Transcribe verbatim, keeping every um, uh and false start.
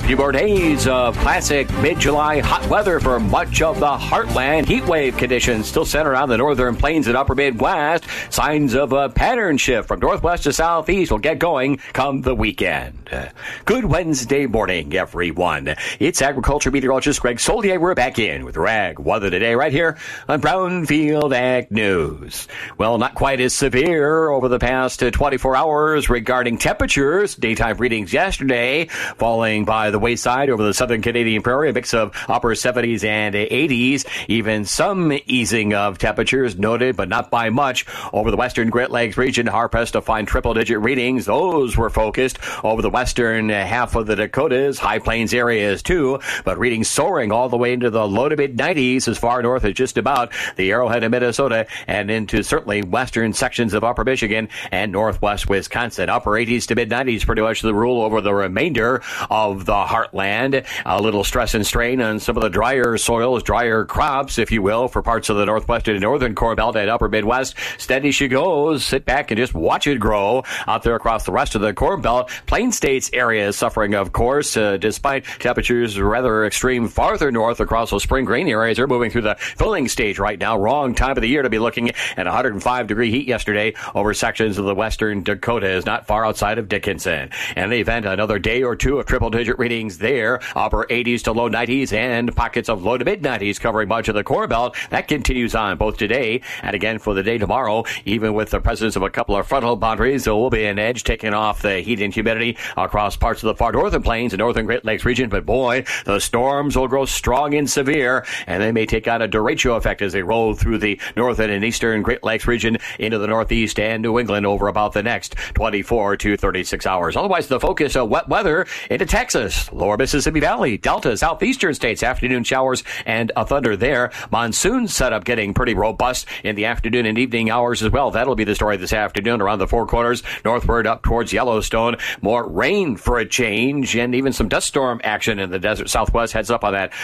few more days of classic mid-July hot weather for much of the heartland. Heat wave conditions still centered around the northern plains and upper Midwest. Signs of a pattern shift from northwest to southeast will get going come the weekend. Good Wednesday morning, everyone. It's agriculture meteorologist Greg Solier. We're back in with Rag Weather today right here on Brownfield Ag News. Well, not quite as severe over the past twenty-four hours regarding temperatures. Daytime readings yesterday falling by the wayside over the southern Canadian prairie, a mix of upper seventies and eighties. Even some easing of temperatures noted, but not by much, over the western Great Lakes region. Hard-pressed to find triple-digit readings. Those were focused over the western half of the Dakotas, high plains areas too, but readings soaring all the way into the low to mid-nineties as far north as just about the Arrowhead of Minnesota and into certainly western sections of upper Michigan and northwest Wisconsin. Upper eighties to mid-nineties pretty much the rule over the remainder of the heartland. A little stress and strain on some of the drier soils, drier crops, if you will, for parts of the northwestern and northern Corn Belt and upper Midwest. Steady she goes. Sit back and just watch it grow out there across the rest of the Corn Belt. Plain States area is suffering, of course, uh, despite temperatures rather extreme farther north across those spring grain areas. They're moving through the filling stage right now. Wrong time of the year to be looking at one hundred five degree heat yesterday over sections of the western Dakotas, not far outside of Dickinson. In the event, another day or two of triple-digit readings there, upper eighties to low nineties and pockets of low to mid-nineties covering much of the Corn Belt. That continues on both today and again for the day tomorrow. Even with the presence of a couple of frontal boundaries, there will be an edge taking off the heat and humidity across parts of the far northern plains and northern Great Lakes region. But boy, the storms will grow strong and severe, and they may take on a derecho effect as they roll through the northern and eastern Great Lakes region into the northeast and New England over about the next twenty-four to thirty-six hours. Otherwise, the focus of wet weather into Texas, lower Mississippi Valley, Delta, southeastern states, afternoon showers and a thunder there. Monsoon setup getting pretty robust in the afternoon and evening hours as well. That'll be the story this afternoon around the Four Corners, northward up towards Yellowstone. More rain for a change and even some dust storm action in the desert southwest. Heads up on that